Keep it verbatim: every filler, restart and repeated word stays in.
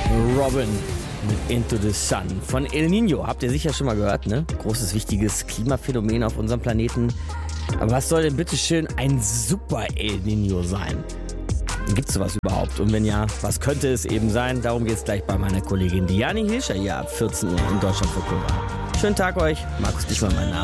Robin mit Into the Sun von El Niño. Habt ihr sicher schon mal gehört, ne? Großes, wichtiges Klimaphänomen auf unserem Planeten. Aber was soll denn bitte schön ein Super El Niño sein? Gibt es sowas überhaupt? Und wenn ja, was könnte es eben sein? Darum geht es gleich bei meiner Kollegin Diani Hilscher hier ab vierzehn Uhr in Deutschland für Kultur. Schönen Tag euch. Markus Dichmann mein Name.